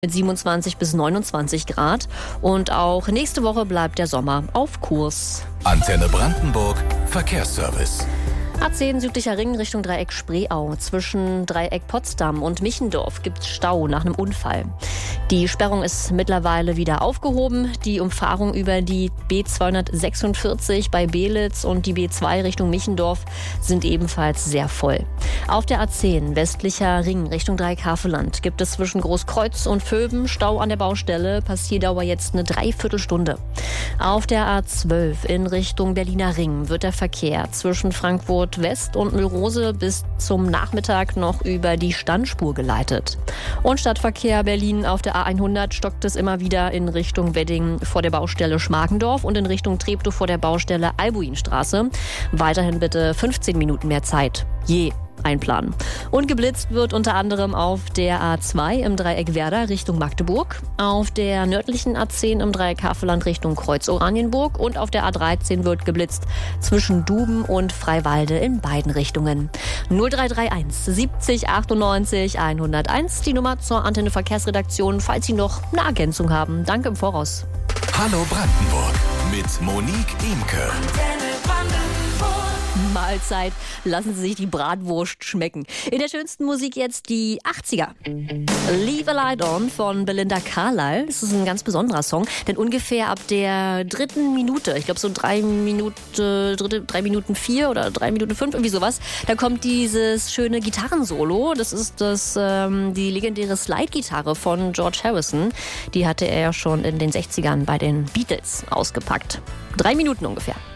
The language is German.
Mit 27 bis 29 Grad. Und auch nächste Woche bleibt der Sommer auf Kurs. Antenne Brandenburg Verkehrsservice. A10 südlicher Ring Richtung Dreieck Spreeau. Zwischen Dreieck Potsdam und Michendorf gibt es Stau nach einem Unfall. Die Sperrung ist mittlerweile wieder aufgehoben. Die Umfahrung über die B246 bei Belitz und die B2 Richtung Michendorf sind ebenfalls sehr voll. Auf der A10 westlicher Ring Richtung Dreieck-Havelland gibt es zwischen Großkreuz und Vöben Stau an der Baustelle. Passierdauer jetzt eine Dreiviertelstunde. Auf der A12 in Richtung Berliner Ring wird der Verkehr zwischen Frankfurt West und Mühlrose bis zum Nachmittag noch über die Standspur geleitet. Und Stadtverkehr Berlin auf der A100 stockt es immer wieder in Richtung Wedding vor der Baustelle Schmargendorf und in Richtung Treptow vor der Baustelle Albuinstraße. Weiterhin bitte 15 Minuten mehr Zeit je einplanen. Und geblitzt wird unter anderem auf der A2 im Dreieck Werder Richtung Magdeburg, auf der nördlichen A10 im Dreieck Havelland Richtung Kreuz Oranienburg und auf der A13 wird geblitzt zwischen Duben und Freiwalde in beiden Richtungen. 0331 70 98 101, die Nummer zur Antenne Verkehrsredaktion, falls Sie noch eine Ergänzung haben. Danke im Voraus. Hallo Brandenburg mit Monique Imke. Mahlzeit, lassen Sie sich die Bratwurst schmecken. In der schönsten Musik jetzt die 80er. Leave a Light On von Belinda Carlisle. Das ist ein ganz besonderer Song, denn ungefähr ab der dritten Minute, ich glaube so 3 Minuten 4 oder 3 Minuten 5, irgendwie sowas, da kommt dieses schöne Gitarrensolo. Das ist die legendäre Slide-Gitarre von George Harrison. Die hatte er ja schon in den 60ern bei den Beatles ausgepackt. 3 Minuten ungefähr.